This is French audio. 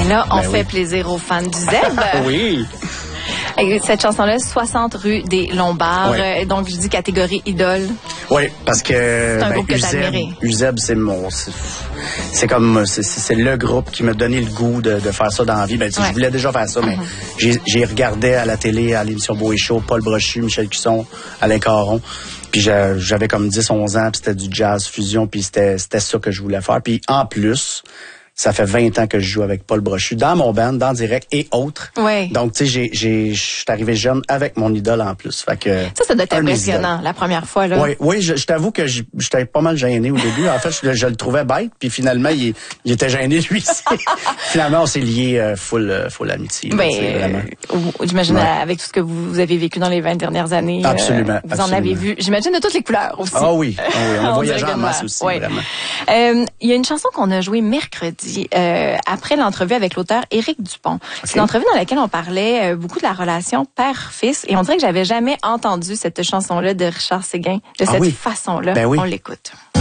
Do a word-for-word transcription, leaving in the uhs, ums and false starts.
là, on Ben fait oui. plaisir aux fans du Zeb. Oui. Et cette chanson-là, soixante rue des Lombards. Ouais. Euh, Donc, je dis catégorie idole. Oui, parce que un ben, groupe que Uzeb, t'admirais. Uzeb, c'est mon, c'est, c'est comme, c'est, c'est le groupe qui m'a donné le goût de, de faire ça dans la vie. Ben, tu sais, Ouais. je voulais déjà faire ça, mais Mm-hmm. j'ai, j'ai regardé à la télé, à l'émission Beau et Chaud, Paul Brochu, Michel Cusson, Alain Caron. Puis j'a- j'avais comme dix, onze ans, puis c'était du jazz fusion, puis c'était, c'était ça que je voulais faire. Puis en plus, ça fait vingt ans que je joue avec Paul Brochu dans mon band, dans Direct et autres. Ouais. Donc, tu sais, j'ai, j'ai, je suis arrivé jeune avec mon idole en plus. Fait que. Ça, ça doit être un de mes impressionnant, idoles. la première fois, là. Oui, oui, je, je t'avoue que j'y- j'étais pas mal gêné au début. En fait, je, je le trouvais bête, puis finalement, il, il était gêné lui aussi. Finalement, on s'est liés euh, full, euh, full amitié. là, Ben, tu sais, vraiment. euh, j'imagine Ouais. avec tout ce que vous avez vécu dans les vingt dernières années. Absolument, euh, vous en absolument. avez vu, j'imagine, de toutes les couleurs aussi. Ah oui, ah oui, on a On voyagé dirait en que masse moi, aussi, ouais. vraiment. Euh, Il y a une chanson qu'on a jouée mercredi euh, après l'entrevue avec l'auteur Éric Dupont. C'est une entrevue dans laquelle on parlait euh, beaucoup de la relation père-fils et on dirait que j'avais jamais entendu cette chanson-là de Richard Séguin de Ah cette oui. façon-là. Ben oui. On l'écoute.